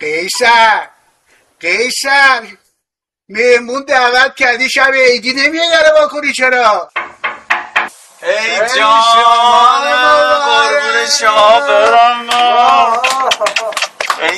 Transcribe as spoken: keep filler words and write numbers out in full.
قیصر قیصر مهمون دعوت کردی شب عیدی نمیای نره بکنی چرا؟ ای جان قربون شما برم